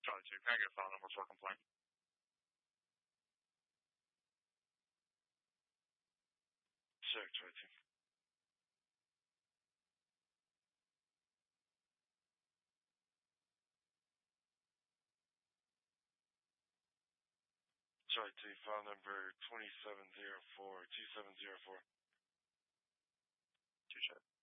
Charlie 2, can I get a file number for complaint? Sure, Charlie 2. Charlie 2, file number 2704, 2704. 2 check.